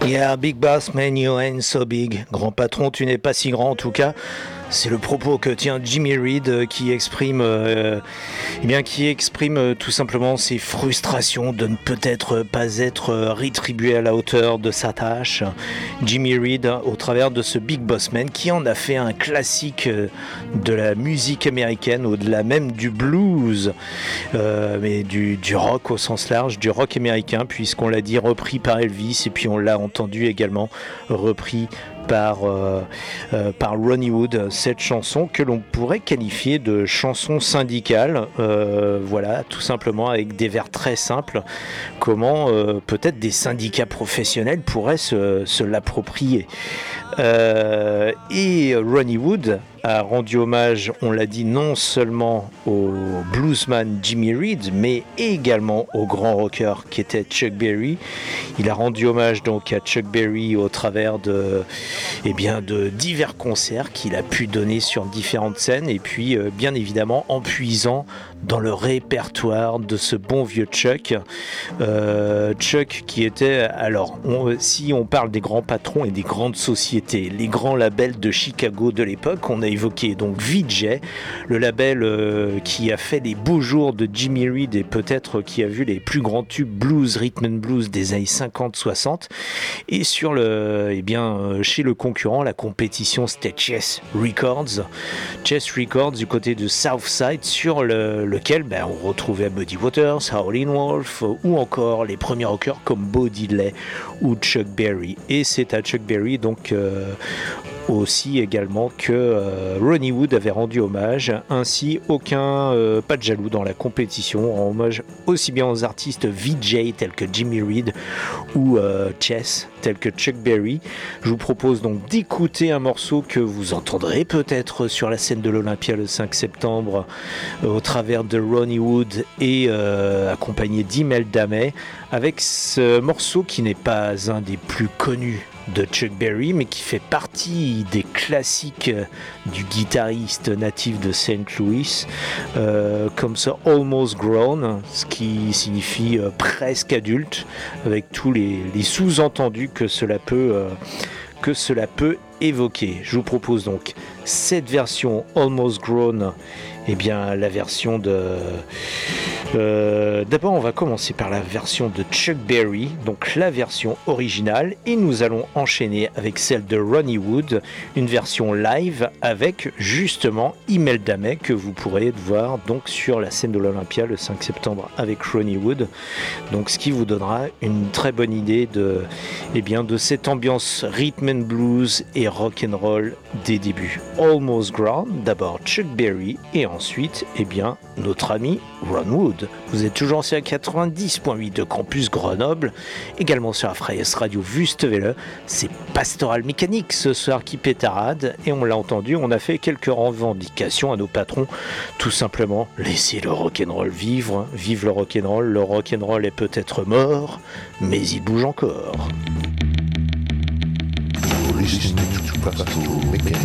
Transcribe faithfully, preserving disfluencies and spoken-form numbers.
Yeah, big boss man, you ain't so big. Grand patron, tu n'es pas si grand en tout cas. C'est le propos que tient Jimmy Reed euh, qui exprime, euh, eh bien, qui exprime euh, tout simplement ses frustrations de ne peut-être pas être euh, rétribué à la hauteur de sa tâche. Jimmy Reed, au travers de ce Big Boss Man, qui en a fait un classique euh, de la musique américaine, au-delà même du blues, euh, mais du, du rock au sens large, du rock américain, puisqu'on l'a dit repris par Elvis, et puis on l'a entendu également repris par, euh, euh, par Ronnie Wood, cette chanson que l'on pourrait qualifier de chanson syndicale, euh, voilà, tout simplement avec des vers très simples, comment euh, peut-être des syndicats professionnels pourraient se, se l'approprier. Euh, et Ronnie Wood a rendu hommage, on l'a dit, non seulement au bluesman Jimmy Reed, mais également au grand rocker qui était Chuck Berry. Il a rendu hommage donc à Chuck Berry au travers de, eh bien, de divers concerts qu'il a pu donner sur différentes scènes, et puis euh, bien évidemment en puisant dans le répertoire de ce bon vieux Chuck. Euh, Chuck qui était, alors on, si on parle des grands patrons et des grandes sociétés, les grands labels de Chicago de l'époque, on a évoqué donc V J, le label euh, qui a fait les beaux jours de Jimmy Reed et peut-être qui a vu les plus grands tubes blues, rhythm and blues des années cinquante soixante, et sur le, eh bien, euh, chez le concurrent, la compétition c'était Chess Records, Chess Records du côté de Southside, sur le, lequel ben, on retrouvait Muddy Waters, Howlin' Wolf ou encore les premiers rockers comme Bo Diddley ou Chuck Berry. Et c'est à Chuck Berry donc euh, aussi également que euh, Ronnie Wood avait rendu hommage. Ainsi, aucun euh, pas de jaloux dans la compétition, en hommage aussi bien aux artistes V J tels que Jimmy Reed ou euh, Chess tels que Chuck Berry. Je vous propose donc d'écouter un morceau que vous entendrez peut-être sur la scène de l'Olympia le cinq septembre euh, au travers de Ronnie Wood et euh, accompagné d'Imelda May, avec ce morceau qui n'est pas un des plus connus de Chuck Berry, mais qui fait partie des classiques du guitariste natif de Saint Louis, euh, comme ça Almost Grown, ce qui signifie euh, presque adulte, avec tous les, les sous-entendus que cela peut euh, que cela peut évoquer. Je vous propose donc cette version Almost Grown, et eh bien la version de Euh, d'abord on va commencer par la version de Chuck Berry, donc la version originale, et nous allons enchaîner avec celle de Ronnie Wood, une version live avec justement Imelda May que vous pourrez voir donc sur la scène de l'Olympia le cinq septembre avec Ronnie Wood, donc ce qui vous donnera une très bonne idée de, eh bien, de cette ambiance rhythm and blues et rock and roll des débuts. Almost Ground, d'abord Chuck Berry et ensuite eh bien, notre ami Ron Wood. Vous êtes toujours sur quatre-vingt-dix point huit de Campus Grenoble, également sur la Freies Radio Wüstewelle. C'est Pastoral Mécanique ce soir qui pétarade, et on l'a entendu, on a fait quelques revendications à nos patrons, tout simplement laissez le rock'n'roll vivre, vive le rock'n'roll, le rock'n'roll est peut-être mort, mais il bouge encore.